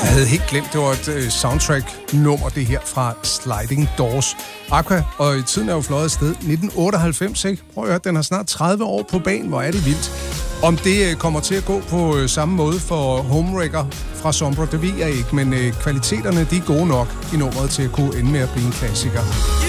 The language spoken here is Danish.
Jeg havde helt glemt, det var et soundtrack-nummer, det her fra Sliding Doors. Aqua, og tiden er jo fløjet afsted. 1998, ikke? Prøv at høre, den har snart 30 år på banen. Hvor er det vildt. Om det kommer til at gå på samme måde for Homewrecker fra Sombra, det ved jeg ikke. Men kvaliteterne, de er gode nok i nummeret til at kunne ende med at blive en klassiker.